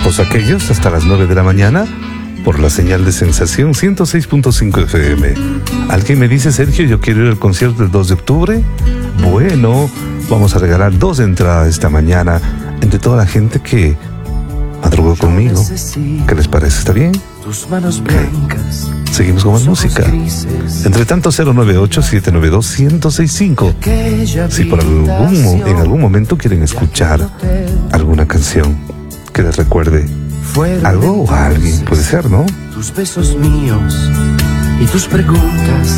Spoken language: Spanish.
todos aquellos hasta las 9 de la mañana por la señal de Sensación 106.5 FM. Alguien me dice, Sergio, yo quiero ir al concierto del 2 de octubre. Bueno, vamos a regalar 2 entradas esta mañana entre toda la gente que madrugó conmigo. ¿Qué les parece? ¿Está bien? Okay. Seguimos con más música. Entre tanto, 098-792-1065. Si por en algún momento quieren escuchar alguna canción que les recuerde algo o a alguien, puede ser, ¿no? Tus besos míos y tus preguntas.